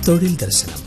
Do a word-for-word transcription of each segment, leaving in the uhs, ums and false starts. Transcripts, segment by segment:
തൊഴിൽ ദർശനം.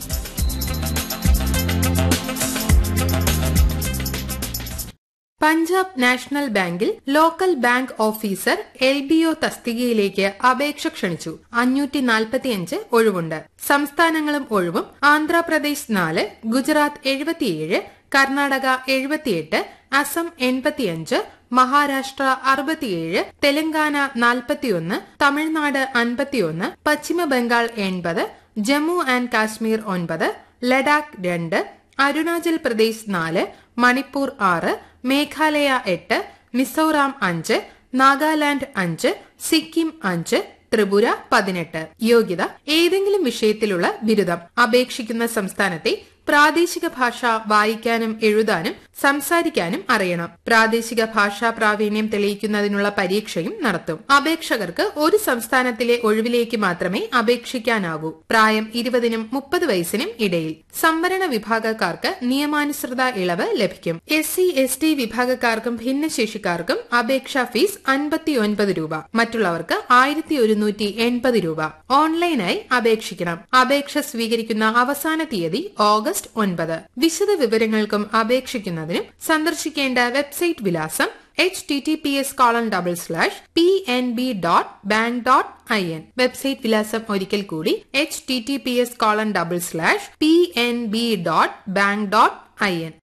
പഞ്ചാബ് നാഷണൽ ബാങ്കിൽ local bank officer L B O തസ്തികയിലേക്ക് അപേക്ഷ ക്ഷണിച്ചു. അഞ്ഞൂറ്റി നാൽപ്പത്തിയഞ്ച് ഒഴിവുണ്ട്. സംസ്ഥാനങ്ങളും ഒഴിവും: ആന്ധ്രാപ്രദേശ് നാല്, ഗുജറാത്ത് എഴുപത്തിയേഴ്, കർണാടക എഴുപത്തിയെട്ട്, അസം എൺപത്തിയഞ്ച്, മഹാരാഷ്ട്ര അറുപത്തിയേഴ്, തെലങ്കാന നാൽപ്പത്തിയൊന്ന്, തമിഴ്നാട് അൻപത്തിയൊന്ന്, പശ്ചിമ ബംഗാൾ എൺപത്, ജമ്മു ആൻഡ് കാശ്മീർ ഒൻപത്, ലഡാക്ക് രണ്ട്, അരുണാചൽ പ്രദേശ് നാല്, മണിപ്പൂർ ആറ്, മേഘാലയ എട്ട്, മിസോറാം അഞ്ച്, നാഗാലാന്റ് അഞ്ച്, സിക്കിം അഞ്ച്, ത്രിപുര പതിനെട്ട്. യോഗ്യത: ഏതെങ്കിലും വിഷയത്തിലുള്ള ബിരുദം. അപേക്ഷിക്കുന്ന സംസ്ഥാനത്തെ പ്രാദേശിക ഭാഷ വായിക്കാനും എഴുതാനും സംസാരിക്കാനും അറിയണം. പ്രാദേശിക ഭാഷാ പ്രാവീണ്യം തെളിയിക്കുന്നതിനുള്ള പരീക്ഷയും നടത്തും. അപേക്ഷകർക്ക് ഒരു സംസ്ഥാനത്തിലെ ഒഴിവിലേക്ക് മാത്രമേ അപേക്ഷിക്കാനാകൂ. പ്രായം ഇരുപതിനും മുപ്പത് വയസ്സിനും ഇടയിൽ. സംവരണ വിഭാഗക്കാർക്ക് നിയമാനുസൃത ഇളവ് ലഭിക്കും. എസ് സി എസ് ടി വിഭാഗക്കാർക്കും ഭിന്നശേഷിക്കാർക്കും അപേക്ഷാ ഫീസ് അൻപത്തിയൊൻപത് രൂപ, മറ്റുള്ളവർക്ക് ആയിരത്തി ഒരുന്നൂറ്റി എൺപത് രൂപ. ഓൺലൈനായി അപേക്ഷിക്കണം. അപേക്ഷ സ്വീകരിക്കുന്ന അവസാന തീയതി ഓഗസ്റ്റ് ഒൻപത്. വിശദ വിവരങ്ങൾക്കും അപേക്ഷിക്കുന്നതിനും സന്ദർശിക്കേണ്ട വെബ്സൈറ്റ് വിലാസം H T T P S colon double slash P N B dot bank dot I N. Website വിലാസം ഒരിക്കൽ കൂടി H T T P S colon double slash P N B dot bank dot I N.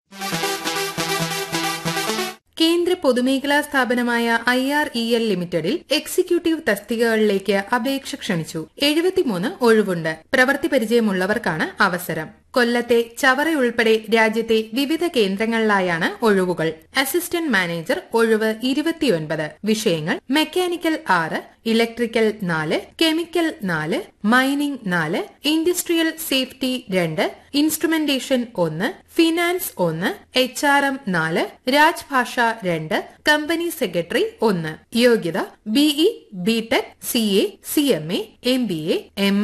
കേന്ദ്ര പൊതുമേഖലാ സ്ഥാപനമായ I R E L ലിമിറ്റഡിൽ executive തസ്തികകളിലേക്ക് അപേക്ഷ ക്ഷണിച്ചു. എഴുപത്തിമൂന്ന് ഒഴിവുണ്ട്. പ്രവൃത്തി പരിചയമുള്ളവർക്കാണ് അവസരം. കൊല്ലത്തെ ചവറയുൾപ്പെടെ രാജ്യത്തെ വിവിധ കേന്ദ്രങ്ങളിലായാണ് ഒഴിവുകൾ. അസിസ്റ്റന്റ് മാനേജർ ഒഴിവ് ഇരുപത്തിയൊൻപത്. വിഷയങ്ങൾ: മെക്കാനിക്കൽ ആറ്, ഇലക്ട്രിക്കൽ നാല്, കെമിക്കൽ നാല്, മൈനിംഗ് നാല്, ഇൻഡസ്ട്രിയൽ സേഫ്റ്റി രണ്ട്, ഇൻസ്ട്രുമെന്റേഷൻ ഒന്ന്, ഫിനാൻസ് ഒന്ന്, എച്ച് ആർ എം നാല്, രാജ്ഭാഷ രണ്ട്, കമ്പനി സെക്രട്ടറി ഒന്ന്. യോഗ്യത: BE, BTech, C A, C M A, M B A, M